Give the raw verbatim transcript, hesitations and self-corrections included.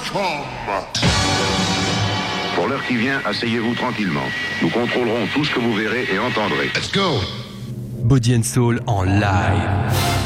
Pour l'heure qui vient, asseyez-vous tranquillement. Nous contrôlerons tout ce que vous verrez et entendrez. Let's go. Body and Soul en live.